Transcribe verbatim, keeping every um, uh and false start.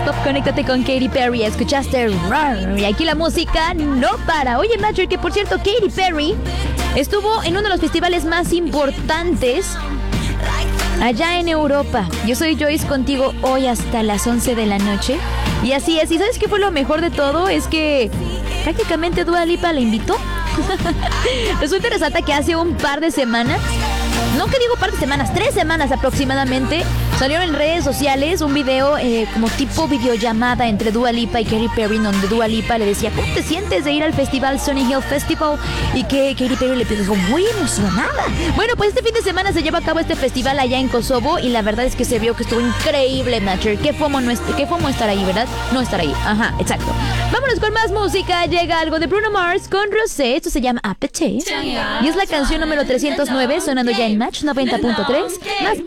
Pop, conéctate con Katy Perry. Escuchaste Run, y aquí la música no para. Oye, Matcher, que por cierto, Katy Perry estuvo en uno de los festivales más importantes allá en Europa. Yo soy Joyce, contigo hoy hasta las once de la noche. Y así es. ¿Y sabes qué fue lo mejor de todo? Es que prácticamente Dua Lipa la invitó. Resulta interesante que hace un par de semanas, no que digo par de semanas, tres semanas aproximadamente, salió en redes sociales un video eh, como tipo videollamada entre Dua Lipa y Katy Perry, donde Dua Lipa le decía, ¿cómo te sientes de ir al festival Sunny Hill Festival? Y que Katy Perry le dijo, muy emocionada. Bueno, pues este fin de semana se lleva a cabo este festival allá en Kosovo y la verdad es que se vio que estuvo increíble, Matcher. Qué fomo, no es, qué fomo estar ahí, ¿verdad? No estar ahí. Ajá, exacto. Vámonos con más música. Llega algo de Bruno Mars con Rosé. Esto se llama Appetite. Y es la canción número trescientos nueve, sonando ya en Match noventa punto tres. Más